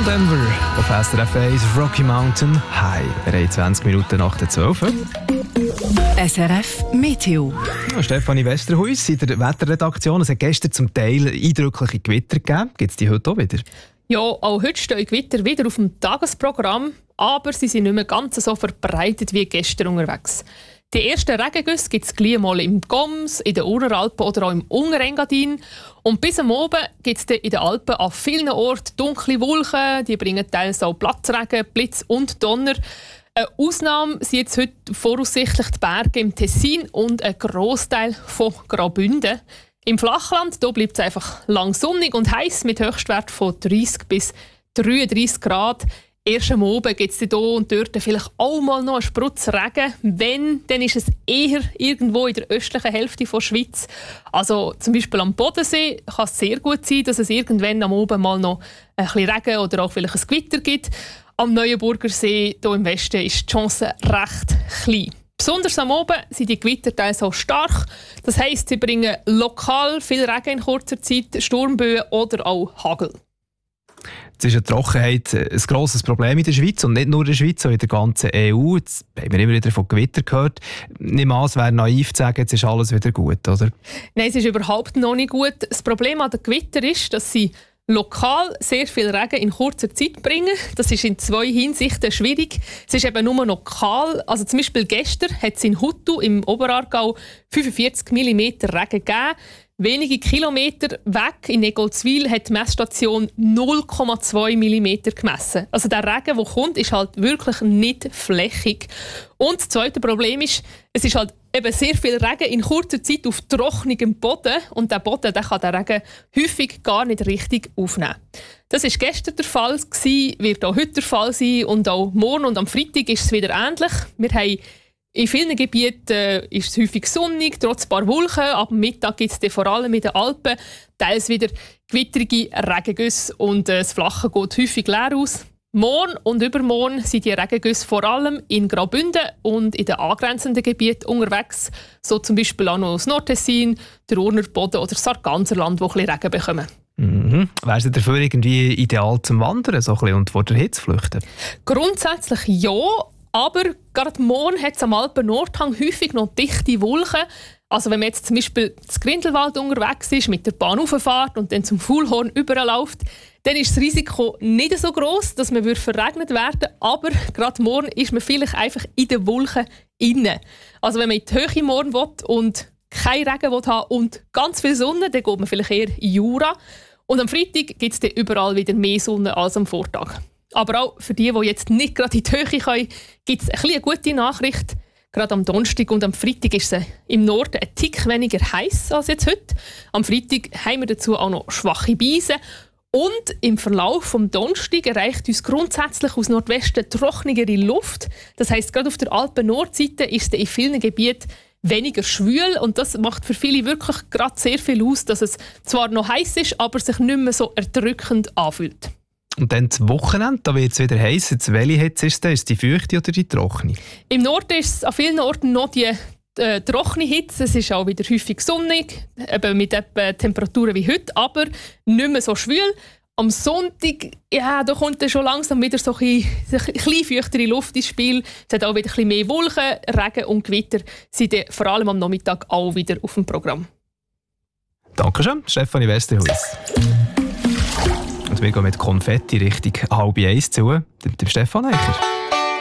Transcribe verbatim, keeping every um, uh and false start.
Denver auf S R F eins Rocky Mountain High. Wir haben zwanzig Minuten nach der zwölf. S R F Meteo. Ja, Stefanie Westerhuis in der Wetterredaktion. Es hat gestern zum Teil eindrückliche Gewitter gegeben. Gibt es die heute auch wieder? Ja, auch heute stehen Gewitter wieder auf dem Tagesprogramm, aber sie sind nicht mehr ganz so verbreitet wie gestern unterwegs. Die ersten Regengüsse gibt es gleich mal im Goms, in den Uralpen oder auch im Unterengadin. Und bis am Abend gibt es in den Alpen an vielen Orten dunkle Wolken. Die bringen teils auch Platzregen, Blitz und Donner. Eine Ausnahme sind jetzt heute voraussichtlich die Berge im Tessin und ein Grossteil von Graubünden. Im Flachland bleibt es einfach lang sonnig und heiß mit Höchstwert von dreißig bis dreiunddreißig Grad. Erst am Abend gibt es hier und dort vielleicht auch mal noch einen Sprutz Regen. Wenn, dann ist es eher irgendwo in der östlichen Hälfte der Schweiz. Also zum Beispiel am Bodensee kann es sehr gut sein, dass es irgendwann am Abend mal noch ein bisschen Regen oder auch vielleicht ein Gewitter gibt. Am Neuenburger See hier im Westen ist die Chance recht klein. Besonders am Abend sind die Gewitter teils auch stark. Das heisst, sie bringen lokal viel Regen in kurzer Zeit, Sturmböen oder auch Hagel. Jetzt ist eine Trockenheit ein grosses Problem in der Schweiz und nicht nur in der Schweiz, sondern in der ganzen E U. Jetzt haben wir immer wieder von Gewitter gehört. Nicht mal, es wäre naiv zu sagen, jetzt ist alles wieder gut, oder? Nein, es ist überhaupt noch nicht gut. Das Problem an den Gewittern ist, dass sie lokal sehr viel Regen in kurzer Zeit bringen. Das ist in zwei Hinsichten schwierig. Es ist eben nur noch kahl. Also zum Beispiel gestern hat es in Huttu im Oberaargau fünfundvierzig Millimeter Regen gegeben. Wenige Kilometer weg in Negolzwil hat die Messstation null Komma zwei Millimeter gemessen. Also der Regen, der kommt, ist halt wirklich nicht flächig. Und das zweite Problem ist, es ist halt eben sehr viel Regen in kurzer Zeit auf trockenem Boden. Und der Boden, der kann den Regen häufig gar nicht richtig aufnehmen. Das war gestern der Fall, wird auch heute der Fall sein. Und auch morgen und am Freitag ist es wieder ähnlich. Wir haben in vielen Gebieten äh, ist es häufig sonnig, trotz ein paar Wolken. Ab Mittag gibt es vor allem in den Alpen teils wieder gewitterige Regengüsse und äh, das Flache geht häufig leer aus. Morgen und übermorgen sind die Regengüsse vor allem in Graubünden und in den angrenzenden Gebieten unterwegs, so zum Beispiel auch noch das Nordtessin, der Urner Boden oder das Sarganserland, wo ein bisschen Regen bekommen. Mhm. Wäre es dafür irgendwie ideal zum Wandern so ein bisschen und vor der Hitze flüchten? Grundsätzlich ja. Aber gerade morgen hat es am Alpen-Nordhang häufig noch dichte Wolken. Also wenn man jetzt zum Beispiel zum Grindelwald unterwegs ist, mit der Bahn rauffährt und dann zum Fuhlhorn überläuft, dann ist das Risiko nicht so gross, dass man verregnet werden würde. Aber gerade morgen ist man vielleicht einfach in den Wolken inne. Also wenn man in die Höhe morgen will und keinen Regen will haben und ganz viel Sonne, dann geht man vielleicht eher in Jura. Und am Freitag gibt es dann überall wieder mehr Sonne als am Vortag. Aber auch für die, die jetzt nicht gerade in die Höhe können, gibt es eine gute Nachricht. Gerade am Donnerstag und am Freitag ist es im Norden ein Tick weniger heiß als jetzt heute. Am Freitag haben wir dazu auch noch schwache Beise. Und im Verlauf vom Donnerstag erreicht uns grundsätzlich aus Nordwesten trockenere Luft. Das heisst, gerade auf der Alpen-Nordseite ist es in vielen Gebieten weniger schwül. Und das macht für viele wirklich gerade sehr viel aus, dass es zwar noch heiß ist, aber sich nicht mehr so erdrückend anfühlt. Und dann das Wochenende, da wird es wieder heiß. Jetzt, welche Hitze ist es? Ist es die feuchte oder die trockene? Im Norden ist es an vielen Orten noch die äh, trockene Hitze. Es ist auch wieder häufig sonnig, eben mit etwa Temperaturen wie heute, aber nicht mehr so schwül. Am Sonntag, ja, da kommt dann schon langsam wieder so ein bisschen, ein bisschen feuchtere Luft ins Spiel. Es hat auch wieder ein bisschen mehr Wolken, Regen und Gewitter sind dann vor allem am Nachmittag auch wieder auf dem Programm. Dankeschön, Stefanie Westerhuis. Und wir gehen mit Konfetti Richtung halb eins zu, dem Stefan Eicher.